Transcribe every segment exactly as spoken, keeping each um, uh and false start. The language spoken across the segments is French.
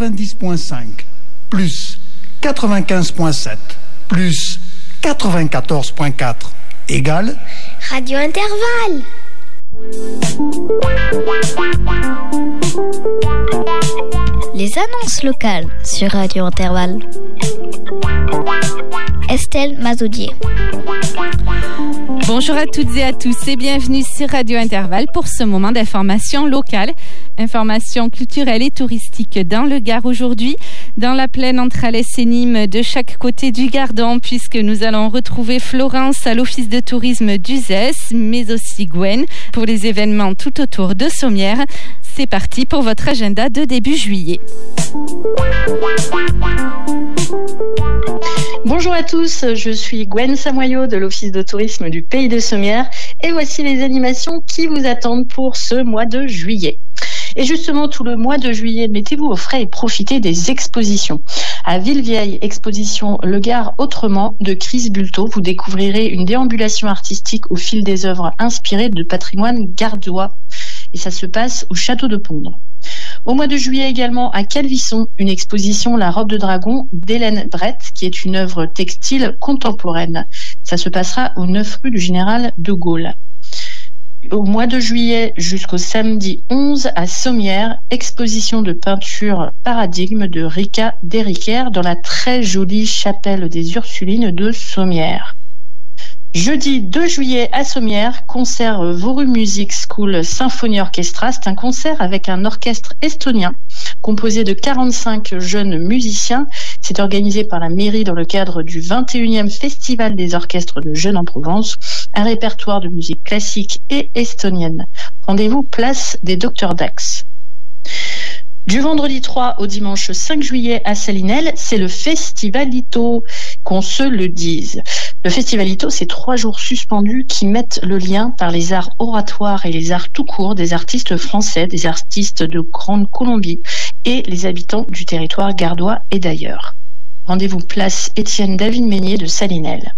quatre-vingt-dix virgule cinq, plus quatre-vingt-quinze virgule sept, plus quatre-vingt-quatorze virgule quatre, égale Radio Intervalle. Les annonces locales sur Radio Intervalle. Estelle Mazoudier. Bonjour à toutes et à tous et bienvenue sur Radio Intervalle pour ce moment d'information locale, information culturelle et touristique dans le Gard aujourd'hui, dans la plaine entre Alès et Nîmes, de chaque côté du Gardon, puisque nous allons retrouver Florence à l'office de tourisme d'Uzès, mais aussi Gwen pour les événements tout autour de Sommières. C'est parti pour votre agenda de début juillet. Bonjour à tous, je suis Gwen Samoyau de l'Office de tourisme du Pays de Sommières et voici les animations qui vous attendent pour ce mois de juillet. Et justement, tout le mois de juillet, mettez-vous au frais et profitez des expositions. À Villevieille, exposition Le Gard autrement de Chris Bulto, vous découvrirez une déambulation artistique au fil des œuvres inspirées de patrimoine gardois. Et ça se passe au château de Pondre. Au mois de juillet également, à Calvisson, une exposition La robe de dragon d'Hélène Brett, qui est une œuvre textile contemporaine. Ça se passera au neuf rue du Général de Gaulle. Au mois de juillet jusqu'au samedi onze à Sommières, exposition de peinture Paradigme de Rika Derricker dans la très jolie chapelle des Ursulines de Sommières. Jeudi deux juillet à Sommières, concert Voru Music School Symphonie Orchestra. C'est un concert avec un orchestre estonien composé de quarante-cinq jeunes musiciens. C'est organisé par la mairie dans le cadre du vingt et unième Festival des orchestres de jeunes en Provence. Un répertoire de musique classique et estonienne. Rendez-vous place des Docteurs Dax. Du vendredi trois au dimanche cinq juillet à Salinelles, c'est le Festivalito, qu'on se le dise. Le Festivalito, c'est trois jours suspendus qui mettent le lien par les arts oratoires et les arts tout court des artistes français, des artistes de Grande Colombie et les habitants du territoire gardois et d'ailleurs. Rendez-vous place Étienne David Meignier de Salinelles.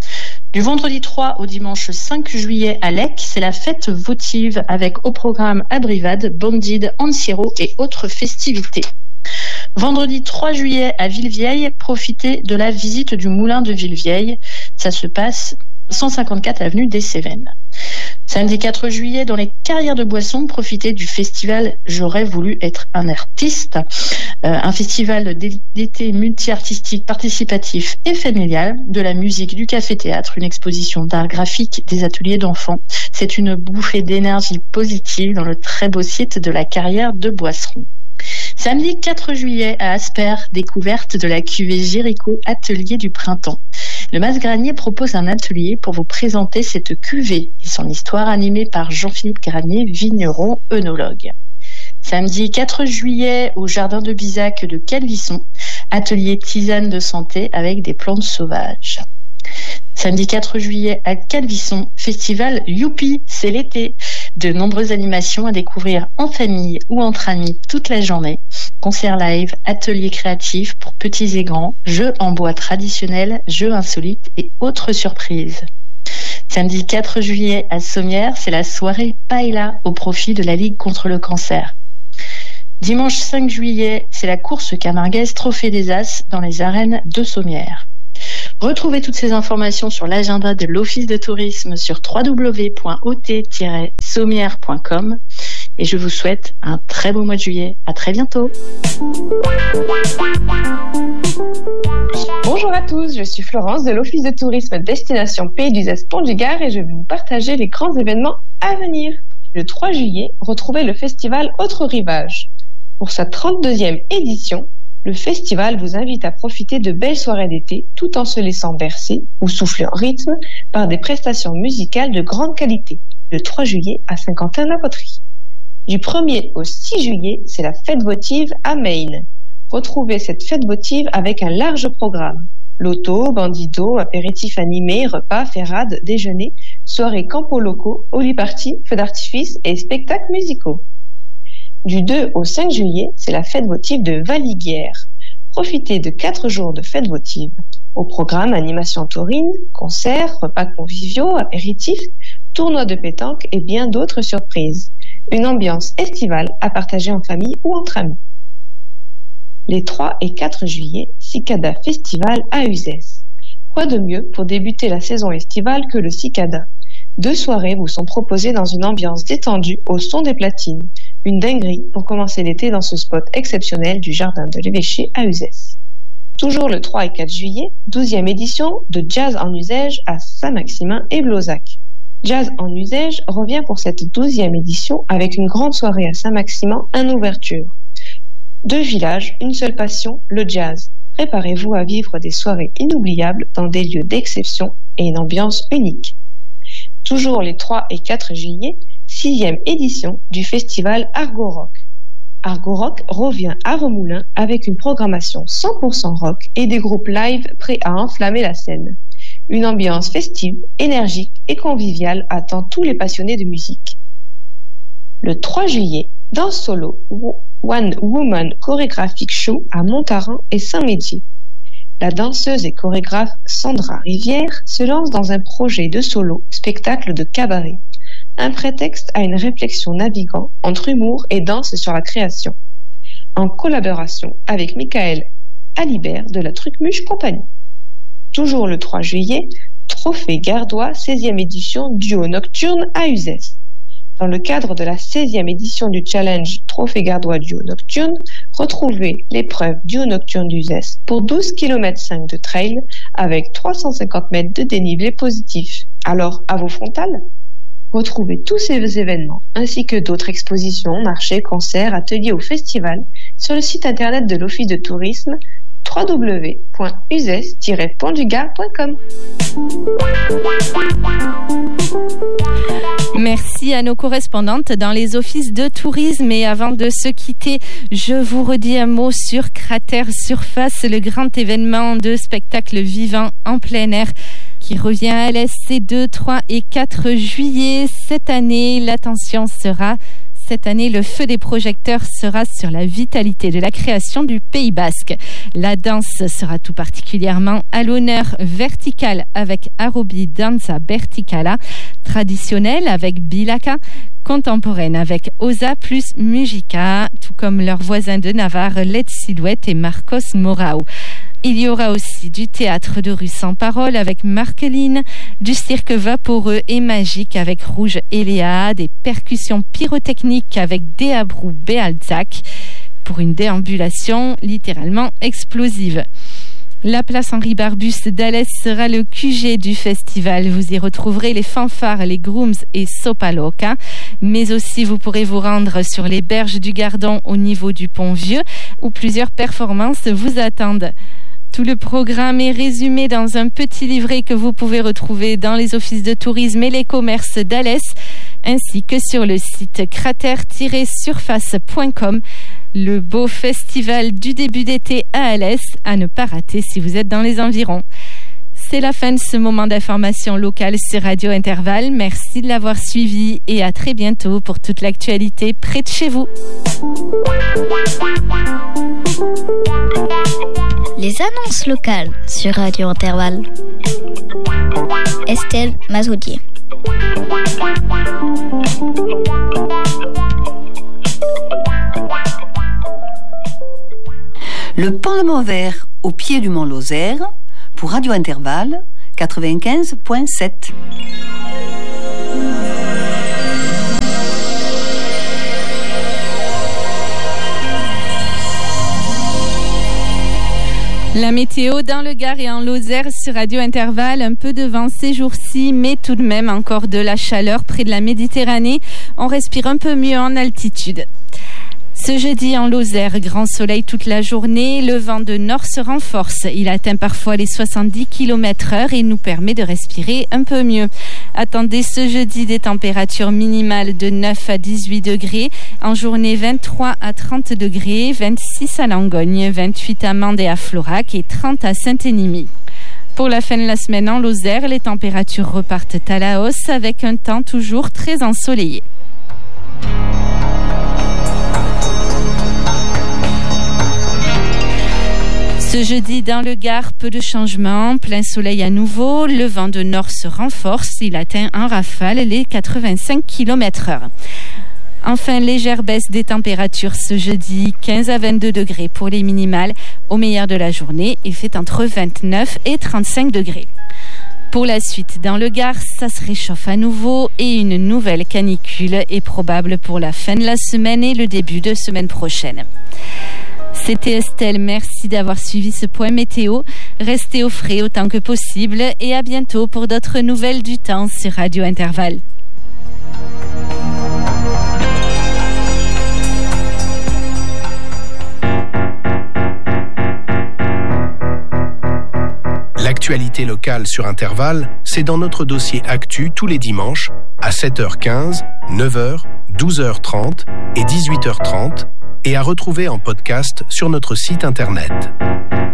Du vendredi trois au dimanche cinq juillet à Lec, c'est la fête votive avec au programme Abrivade, Bandid, Anciero et autres festivités. Vendredi trois juillet à Villevieille, profitez de la visite du moulin de Villevieille. Ça se passe cent cinquante-quatre avenue des Cévennes. Samedi quatre juillet, dans les carrières de boissons, profitez du festival J'aurais voulu être un artiste, euh, un festival d'été multi-artistique, participatif et familial, de la musique, du café-théâtre, une exposition d'art graphique, des ateliers d'enfants. C'est une bouffée d'énergie positive dans le très beau site de la carrière de Boisseron. Samedi quatre juillet à Asper, découverte de la cuvée Jéricho Atelier du Printemps. Le Mas-Granier propose un atelier pour vous présenter cette cuvée et son histoire animée par Jean-Philippe Granier, vigneron œnologue. Samedi quatre juillet au Jardin de Bizac de Calvisson, atelier tisane de santé avec des plantes sauvages. Samedi quatre juillet à Calvisson, festival Youpi, c'est l'été. De nombreuses animations à découvrir en famille ou entre amis toute la journée. Concerts live, ateliers créatifs pour petits et grands, jeux en bois traditionnels, jeux insolites et autres surprises. Samedi quatre juillet à Sommières, c'est la soirée Paella au profit de la Ligue contre le cancer. Dimanche cinq juillet, c'est la course camarguaise Trophée des As dans les arènes de Sommières. Retrouvez toutes ces informations sur l'agenda de l'Office de tourisme sur w w w point o t tiret sommières point com et je vous souhaite un très beau mois de juillet. À très bientôt. Bonjour à tous, je suis Florence de l'Office de tourisme Destination Pays d'Uzès Pont du Gard et je vais vous partager les grands événements à venir. Le trois juillet, retrouvez le festival Autre Rivage. Pour sa trente-deuxième édition, le festival vous invite à profiter de belles soirées d'été tout en se laissant bercer ou souffler en rythme par des prestations musicales de grande qualité. Le trois juillet à Saint-Quentin-la-Poterie. Du premier au six juillet, c'est la fête votive à Maine. Retrouvez cette fête votive avec un large programme. Loto, bandido, apéritifs animés, repas, ferrades, déjeuner, soirées campos locaux, holi-party, feux d'artifice et spectacles musicaux. Du deux au cinq juillet, c'est la fête votive de Valiguière. Profitez de quatre jours de fête votive. Au programme, animation taurine, concerts, repas conviviaux, apéritifs, tournois de pétanque et bien d'autres surprises. Une ambiance estivale à partager en famille ou entre amis. Les trois et quatre juillet, Cicada Festival à Uzès. Quoi de mieux pour débuter la saison estivale que le Cicada? Deux soirées vous sont proposées dans une ambiance détendue au son des platines. Une dinguerie pour commencer l'été dans ce spot exceptionnel du jardin de l'évêché à Uzès. Toujours le trois et quatre juillet, douzième édition de Jazz en Uzès à Saint-Maximin et Blozac. Jazz en Uzès revient pour cette douzième édition avec une grande soirée à Saint-Maximin en ouverture. Deux villages, une seule passion, le jazz. Préparez-vous à vivre des soirées inoubliables dans des lieux d'exception et une ambiance unique. Toujours les trois et quatre juillet, sixième édition du festival Argo Rock. Argo Rock revient à Remoulins avec une programmation cent pour cent rock et des groupes live prêts à enflammer la scène. Une ambiance festive, énergique et conviviale attend tous les passionnés de musique. Le trois juillet, danse solo, One Woman Choreographic Show à Montarin et Saint-Médier. La danseuse et chorégraphe Sandra Rivière se lance dans un projet de solo, spectacle de cabaret. Un prétexte à une réflexion naviguant entre humour et danse sur la création. En collaboration avec Michael Alibert de la Trucmuche Compagnie. Toujours le trois juillet, Trophée Gardois, seizième édition duo nocturne à Uzès. Dans le cadre de la seizième édition du challenge Trophée Gardois duo nocturne, retrouvez l'épreuve duo nocturne d'Uzès pour douze virgule cinq kilomètres de trail avec trois cent cinquante mètres de dénivelé positif. Alors, à vos frontales? Retrouvez tous ces événements, ainsi que d'autres expositions, marchés, concerts, ateliers ou festivals sur le site internet de l'Office de tourisme w w w point uzès tiret pont du gard point com. Merci à nos correspondantes dans les offices de tourisme. Et avant de se quitter, je vous redis un mot sur Cratère Surface, le grand événement de spectacle vivant en plein air qui revient à L S C deux, trois et quatre juillet. Cette année, l'attention sera... Cette année, le feu des projecteurs sera sur la vitalité de la création du Pays Basque. La danse sera tout particulièrement à l'honneur, verticale avec Arobi Danza Verticala, traditionnelle avec Bilaka, contemporaine avec Osa plus Musica, tout comme leurs voisins de Navarre, Led Silhouette et Marcos Morao. Il y aura aussi du théâtre de rue sans parole avec Marceline, du cirque vaporeux et magique avec Rouge et Léa, des percussions pyrotechniques avec Deabrou Bealzac pour une déambulation littéralement explosive. La place Henri Barbus d'Alès sera le Q G du festival. Vous y retrouverez les fanfares, les grooms et Sopaloca. Mais aussi, vous pourrez vous rendre sur les berges du Gardon au niveau du Pont Vieux où plusieurs performances vous attendent. Tout le programme est résumé dans un petit livret que vous pouvez retrouver dans les offices de tourisme et les commerces d'Alès, ainsi que sur le site cratère tiret surface point com. Le beau festival du début d'été à Alès, à ne pas rater si vous êtes dans les environs. C'est la fin de ce moment d'information locale sur Radio Intervalle. Merci de l'avoir suivi et à très bientôt pour toute l'actualité près de chez vous. Les annonces locales sur Radio Intervalle. Estelle Mazoudier. Le Parlement vert au pied du Mont Lozère pour Radio Intervalle quatre-vingt-quinze virgule sept. La météo dans le Gard et en Lozère sur Radio Intervalle, un peu de vent ces jours-ci, mais tout de même encore de la chaleur près de la Méditerranée. On respire un peu mieux en altitude. Ce jeudi en Lozère, grand soleil toute la journée, le vent de nord se renforce. Il atteint parfois les soixante-dix kilomètres heure et nous permet de respirer un peu mieux. Attendez ce jeudi des températures minimales de neuf à dix-huit degrés, en journée vingt-trois à trente degrés, vingt-six à Langogne, vingt-huit à Mende et à Florac et trente à Saint-Énimie. Pour la fin de la semaine en Lozère, les températures repartent à la hausse avec un temps toujours très ensoleillé. Ce jeudi, dans le Gard, peu de changements, plein soleil à nouveau, le vent de nord se renforce, il atteint en rafale les quatre-vingt-cinq kilomètres heure. Enfin, légère baisse des températures ce jeudi, quinze à vingt-deux degrés pour les minimales. Au meilleur de la journée, il fait entre vingt-neuf et trente-cinq degrés. Pour la suite, dans le Gard, ça se réchauffe à nouveau et une nouvelle canicule est probable pour la fin de la semaine et le début de semaine prochaine. C'était Estelle, merci d'avoir suivi ce point météo. Restez au frais autant que possible et à bientôt pour d'autres nouvelles du temps sur Radio Intervalle. L'actualité locale sur Intervalle, c'est dans notre dossier Actu tous les dimanches à sept heures quinze, neuf heures, douze heures trente et dix-huit heures trente et à retrouver en podcast sur notre site internet.